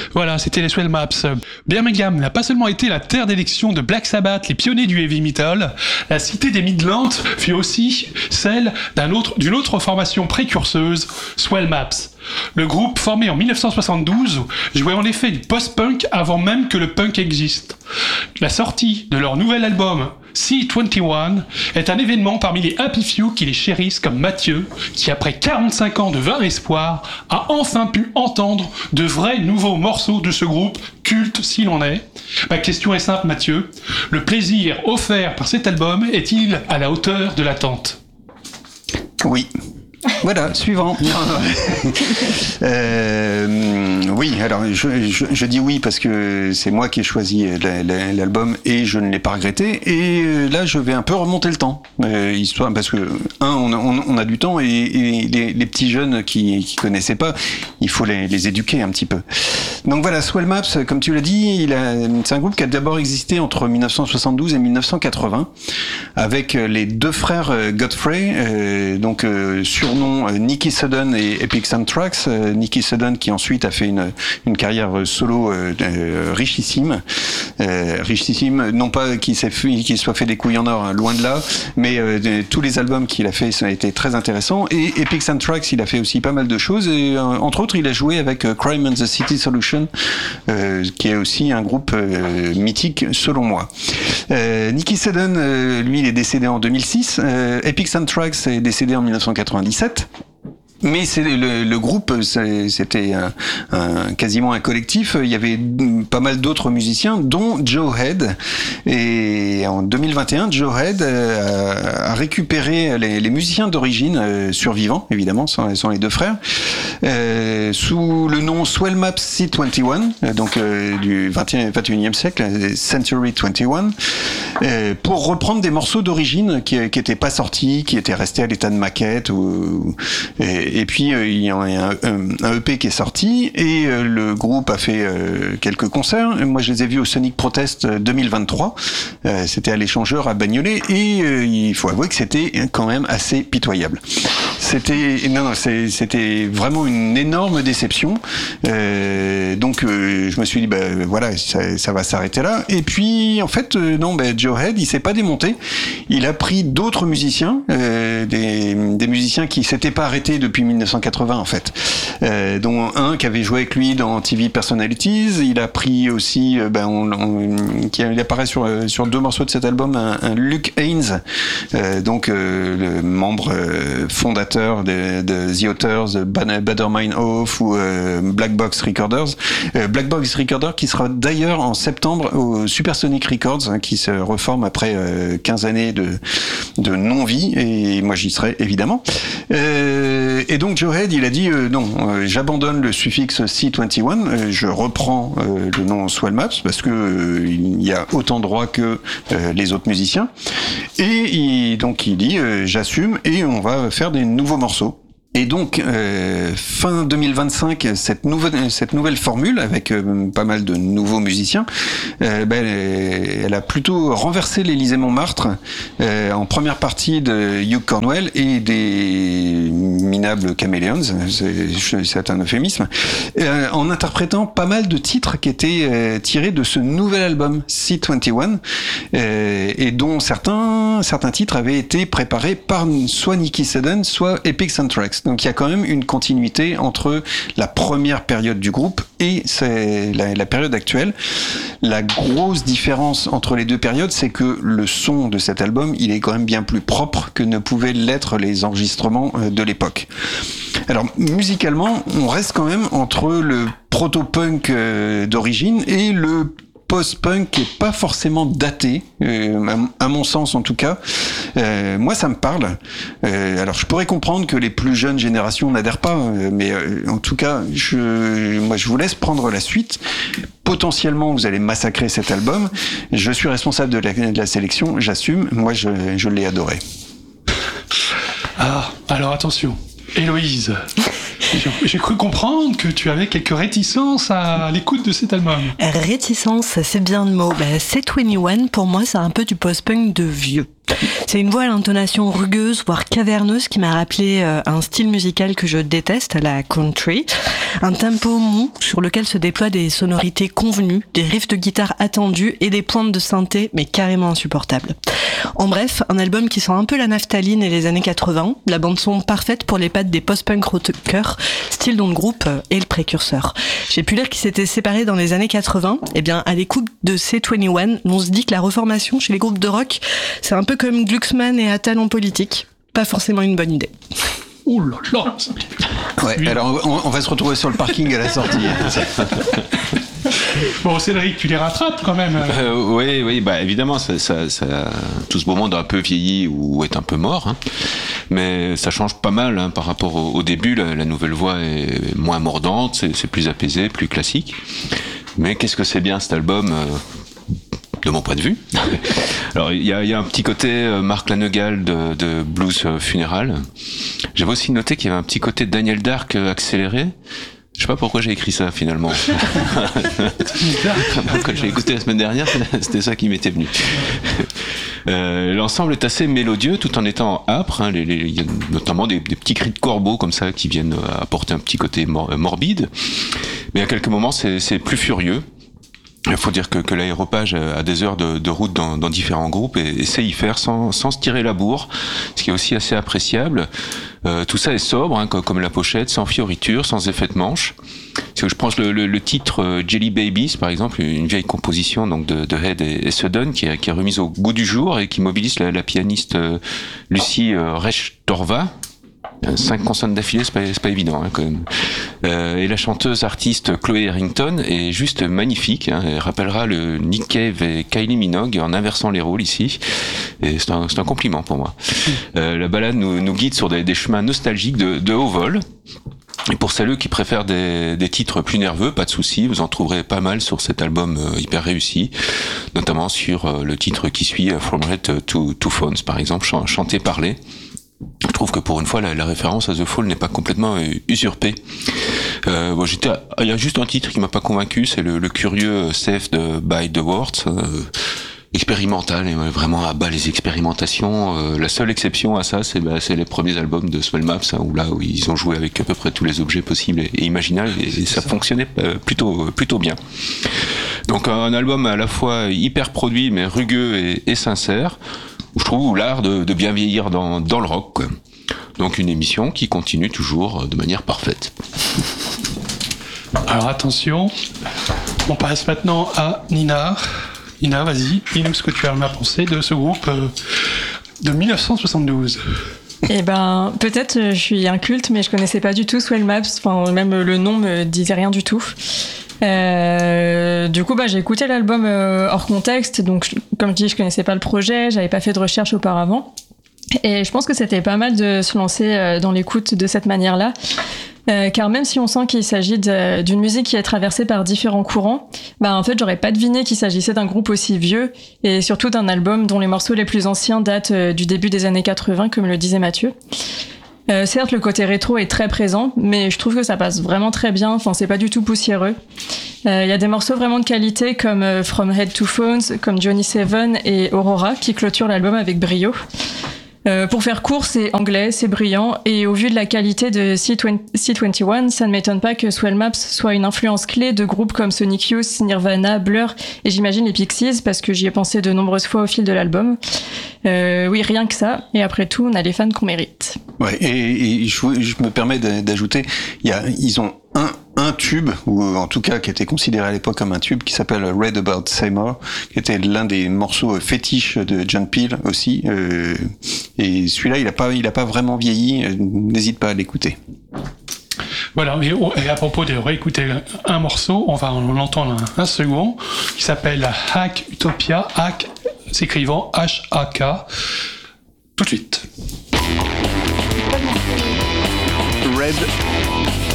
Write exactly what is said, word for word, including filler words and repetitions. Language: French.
Voilà, c'était les Swell Maps. Birmingham n'a pas seulement été la terre d'élection de Black Sabbath, les pionniers du heavy metal, la cité des Midlands fut aussi celle d'un autre, d'une autre formation précurseuse, Swell Maps. Le groupe, formé en dix-neuf cent soixante-douze, jouait en effet du post-punk avant même que le punk existe. La sortie de leur nouvel album, C vingt et un, est un événement parmi les Happy Few qui les chérissent comme Mathieu, qui après quarante-cinq ans de vain espoir, a enfin pu entendre de vrais nouveaux morceaux de ce groupe, culte s'il en est. Ma question est simple, Mathieu. Le plaisir offert par cet album est-il à la hauteur de l'attente ? Oui. Voilà, suivant. euh, oui, alors je, je, je dis oui parce que c'est moi qui ai choisi la, la, l'album et je ne l'ai pas regretté. Et là, je vais un peu remonter le temps, euh, histoire parce que un, on a, on, on a du temps et, et les, les petits jeunes qui qui connaissaient pas, il faut les, les éduquer un petit peu. Donc voilà, Swell Maps, comme tu l'as dit, il a, c'est un groupe qui a d'abord existé entre dix-neuf cent soixante-douze et dix-neuf cent quatre-vingts, avec les deux frères Godfrey, euh, donc euh, sur nom Nicky Sudden et Epic Soundtracks. Euh, Nicky Sudden qui ensuite a fait une, une carrière solo euh, euh, richissime, euh, richissime, non pas qu'il s'est fait, qu'il soit fait des couilles en or, hein, loin de là, mais euh, de, tous les albums qu'il a fait, ça a été très intéressant. Et Epic Soundtracks, il a fait aussi pas mal de choses. Et euh, entre autres, il a joué avec euh, Crime and the City Solution, euh, qui est aussi un groupe euh, mythique selon moi. Euh, Nicky Sudden, euh, lui, il est décédé en deux mille six. Euh, Epic Soundtracks est décédé en dix-neuf cent quatre-vingt-dix-sept. Mais c'est le, le groupe, c'était un, un, quasiment un collectif. Il y avait pas mal d'autres musiciens, dont Joe Head. Et en deux mille vingt et un, Joe Head a, a récupéré les, les musiciens d'origine euh, survivants, évidemment, sont, sont les deux frères, euh, sous le nom Swell Maps C vingt et un, donc euh, du vingt et unième siècle, Century vingt et un, euh, pour reprendre des morceaux d'origine qui n'étaient pas sortis, qui étaient restés à l'état de maquette ou et, Et puis euh, il y a un, un, un E P qui est sorti et euh, le groupe a fait euh, quelques concerts. Moi, je les ai vus au Sonic Protest deux mille vingt-trois. Euh, c'était à l'Échangeur à Bagnolet et euh, il faut avouer que c'était quand même assez pitoyable. C'était non non, c'est, c'était vraiment une énorme déception. Euh, donc euh, je me suis dit bah voilà, ça, ça va s'arrêter là. Et puis en fait euh, non, bah, Joe Head, il s'est pas démonté. Il a pris d'autres musiciens, euh, des, des musiciens qui s'étaient pas arrêtés depuis dix-neuf cent quatre-vingts en fait, euh, dont un qui avait joué avec lui dans T V Personalities. Il a pris aussi, euh, ben, on, on, qui il apparaît sur sur deux morceaux de cet album, un, un Luke Haynes, euh, donc euh, le membre euh, fondateur de, de The Authors, Better Mind Off ou euh, Black Box Recorders. Euh, Black Box Recorders qui sera d'ailleurs en septembre au Supersonic Records, hein, qui se reforme après euh, quinze années de de non-vie, et moi j'y serai évidemment. Euh, et donc Joe Head, il a dit euh, non, euh, j'abandonne le suffixe C vingt et un, euh, je reprends euh, le nom Swell Maps parce que euh, il y a autant de droits que euh, les autres musiciens. Et il, donc il dit euh, j'assume et on va faire des nouveaux morceaux. Et donc, euh, fin deux mille vingt-cinq, cette nouvelle, cette nouvelle formule, avec euh, pas mal de nouveaux musiciens, euh, ben, elle, elle a plutôt renversé l'Élysée-Montmartre euh, en première partie de Hugh Cornwell et des minables Chameleons, c'est, c'est un euphémisme, euh, en interprétant pas mal de titres qui étaient euh, tirés de ce nouvel album C vingt et un, euh, et dont certains, certains titres avaient été préparés par soit Nicky Sudden, soit Epic Soundtracks. Donc il y a quand même une continuité entre la première période du groupe et c'est la, la période actuelle. La grosse différence entre les deux périodes, c'est que le son de cet album, il est quand même bien plus propre que ne pouvaient l'être les enregistrements de l'époque. Alors musicalement, on reste quand même entre le proto-punk d'origine et le post-punk qui est pas forcément daté, euh, à, à mon sens en tout cas. Euh, moi, ça me parle. Euh, alors, je pourrais comprendre que les plus jeunes générations n'adhèrent pas, euh, mais euh, en tout cas, je, moi, je vous laisse prendre la suite. Potentiellement, vous allez massacrer cet album. Je suis responsable de la, de la sélection, j'assume. Moi, je, je l'ai adoré. Ah, alors attention, Héloïse. J'ai, j'ai cru comprendre que tu avais quelques réticences à l'écoute de cet album. Réticence, c'est bien le mot. Bah, C vingt et un, pour moi, c'est un peu du post-punk de vieux. C'est une voix à l'intonation rugueuse, voire caverneuse, qui m'a rappelé euh, un style musical que je déteste, la country. Un tempo mou sur lequel se déploient des sonorités convenues, des riffs de guitare attendus et des pointes de synthé, mais carrément insupportables. En bref, un album qui sent un peu la naphtaline et les années quatre-vingts, la bande-son parfaite pour les pattes des post-punk rockers, style dont le groupe est le précurseur. J'ai pu lire qu'ils s'étaient séparés dans les années quatre-vingts. Eh bien, à l'écoute de C vingt et un, on se dit que la reformation chez les groupes de rock, c'est un peu comme Glucksmann et Attal en politique. Pas forcément une bonne idée. Ouh là là. Ouais, oui. Alors on, on va se retrouver sur le parking à la sortie. Bon, Cédric, tu les rattrapes quand même. Euh, oui, oui, bah évidemment, ça, ça, ça, tout ce beau monde a un peu vieilli ou est un peu mort, hein. Mais ça change pas mal hein, par rapport au, au début. La, la nouvelle voix est moins mordante, c'est, c'est plus apaisé, plus classique. Mais qu'est-ce que c'est bien cet album euh, de mon point de vue. Alors il y a, y a un petit côté euh, Mark Lanegal de, de Blues Funeral. J'avais aussi noté qu'il y avait un petit côté Daniel Dark euh, accéléré. Je sais pas pourquoi j'ai écrit ça finalement. Quand j'ai écouté la semaine dernière, c'était ça qui m'était venu. Euh, l'ensemble est assez mélodieux tout en étant âpre. Hein, les, les, il y a notamment des, des petits cris de corbeaux comme ça qui viennent apporter un petit côté mor- morbide. Mais à quelques moments, c'est, c'est plus furieux. Il faut dire que, que l'aéropage a des heures de, de route dans, dans différents groupes et, et sait y faire sans, sans se tirer la bourre, ce qui est aussi assez appréciable. Euh, tout ça est sobre, hein, comme, comme la pochette, sans fioritures, sans effet de manche. Si je prends le, le, le titre euh, Jelly Babies, par exemple, une vieille composition donc de, de Head et, et Sudden, qui est, qui est remise au goût du jour et qui mobilise la, la pianiste euh, Lucie euh, Rechtorva. Cinq consonnes d'affilée, c'est pas, c'est pas évident hein, quand même. Euh, et la chanteuse artiste Chloé Harrington est juste magnifique. Hein, elle rappellera le Nick Cave et Kylie Minogue en inversant les rôles ici. Et c'est un, c'est un compliment pour moi. Euh, la balade nous, nous guide sur des, des chemins nostalgiques de, de haut vol. Et pour celles qui préfèrent des, des titres plus nerveux, pas de souci, vous en trouverez pas mal sur cet album euh, hyper réussi, notamment sur euh, le titre qui suit From Red to, to Phones, par exemple, ch- chanté parlé. Je trouve que pour une fois la, la référence à The Fall n'est pas complètement euh, usurpée. Euh, bon, j'étais, il y a juste un titre qui m'a pas convaincu, c'est le, le curieux Saved by the Words, euh, expérimental et ouais, vraiment à bas les expérimentations. Euh, la seule exception à ça, c'est, bah, c'est les premiers albums de Swell Maps, hein, où là où ils ont joué avec à peu près tous les objets possibles et, et imaginables et, et ça, ça fonctionnait euh, plutôt plutôt bien. Donc un album à la fois hyper produit mais rugueux et, et sincère. Je trouve l'art de, de bien vieillir dans, dans le rock, quoi. Donc une émission qui continue toujours de manière parfaite. Alors attention, on passe maintenant à Nina. Nina, vas-y, dis-nous ce que tu as à penser de ce groupe euh, de dix-neuf cent soixante-douze. Eh ben, peut-être je suis un culte, mais je connaissais pas du tout Swell Maps. Enfin, même le nom me disait rien du tout. Euh, du coup, bah, j'ai écouté l'album euh, hors contexte, donc comme je dis, je connaissais pas le projet, j'avais pas fait de recherche auparavant, et je pense que c'était pas mal de se lancer euh, dans l'écoute de cette manière-là, euh, car même si on sent qu'il s'agit de, d'une musique qui est traversée par différents courants, bah en fait, j'aurais pas deviné qu'il s'agissait d'un groupe aussi vieux, et surtout d'un album dont les morceaux les plus anciens datent euh, du début des années quatre-vingts, comme le disait Mathieu. Euh, certes, le côté rétro est très présent, mais je trouve que ça passe vraiment très bien. Enfin, c'est pas du tout poussiéreux. Il euh, y a des morceaux vraiment de qualité comme euh, From Head to Phones, comme Johnny Seven et Aurora qui clôturent l'album avec brio. Euh, pour faire court, c'est anglais, c'est brillant, et au vu de la qualité de C vingt et un, ça ne m'étonne pas que Swell Maps soit une influence clé de groupes comme Sonic Youth, Nirvana, Blur, et j'imagine les Pixies, parce que j'y ai pensé de nombreuses fois au fil de l'album. Euh, oui, rien que ça, et après tout, on a les fans qu'on mérite. Ouais, et, et je, je me permets d'ajouter, il y a, ils ont un, un tube, ou en tout cas qui était considéré à l'époque comme un tube, qui s'appelle Read About Seymour, qui était l'un des morceaux fétiches de John Peel aussi, euh, et celui-là, il a pas, il a pas vraiment vieilli, euh, n'hésite pas à l'écouter. Voilà, et à propos de réécouter un morceau, on va en entendre un, un second, qui s'appelle Hack Utopia, Hack s'écrivant H A K, tout de suite. Red